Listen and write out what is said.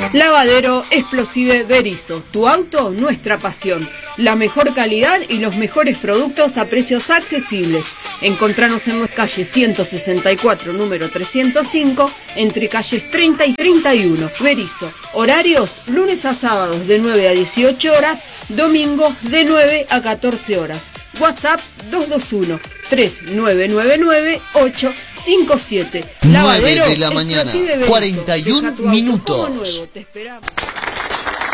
Lavadero Explosive Berisso, tu auto, nuestra pasión. La mejor calidad y los mejores productos a precios accesibles. Encontranos en nuestra calle 164, número 305, entre calles 30 y 31. Berisso. Horarios, lunes a sábados de 9 a 18 horas, domingos de 9 a 14 horas. WhatsApp 221-3999-857. 9 de la mañana, 41 minutos. Te esperamos.